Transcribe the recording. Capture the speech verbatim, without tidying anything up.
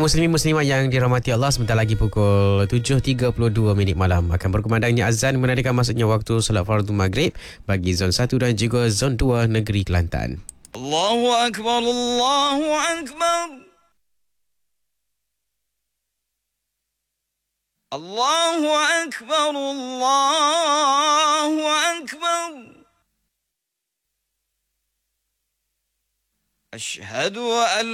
Dan muslimin muslimat yang dirahmati Allah, sebentar lagi pukul tujuh tiga puluh dua minit malam akan berkumandangnya azan menandakan masuknya waktu solat fardu maghrib bagi zon satu dan juga zon dua negeri Kelantan. Allahu Akbar, Allahu Akbar. Allahu Akbar, Allahu Akbar. Asyhadu an